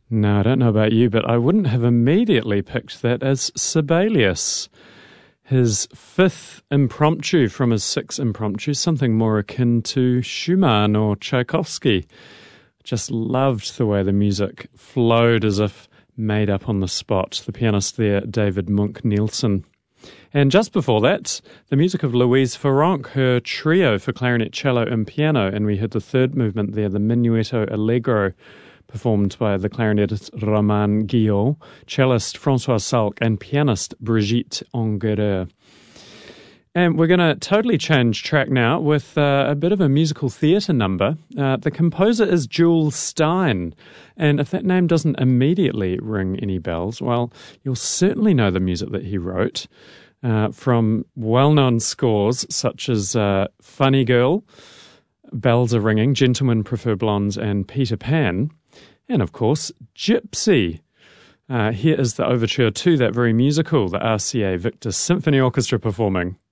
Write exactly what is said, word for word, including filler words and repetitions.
Now, I don't know about you, but I wouldn't have immediately picked that as Sibelius. His fifth impromptu from his six impromptus, something more akin to Schumann or Tchaikovsky. Just loved the way the music flowed as if made up on the spot. The pianist there, David Munch-Nielsen. And just before that, the music of Louise Farrenc, her trio for clarinet, cello and piano, and we heard the third movement there, the Minuetto Allegro, performed by the clarinetist Romain Guillot, cellist François Salk, and pianist Brigitte Enguerreur. And we're going to totally change track now with uh, a bit of a musical theatre number. Uh, the composer is Jules Stein, and if that name doesn't immediately ring any bells, well, you'll certainly know the music that he wrote uh, from well-known scores such as uh, Funny Girl, Bells Are Ringing, Gentlemen Prefer Blondes, and Peter Pan, and of course, Gypsy. Uh, here is the overture to that very musical, the R C A Victor Symphony Orchestra performing.